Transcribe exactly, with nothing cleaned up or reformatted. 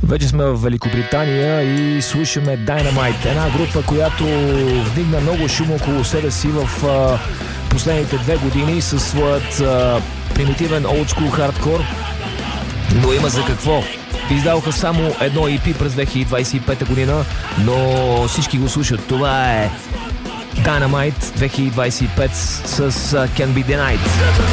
Вече сме в Великобритания и слушаме Dynamite, една група, която вдигна много шум около себе си в а, последните две години със своят а, примитивен олдскул хардкор, но има за какво. Издаваха само едно и пи през две хиляди двадесет и пета година, но всички го слушат. Това е Dynamite две хиляди двадесет и пет с uh, Can Be Denied.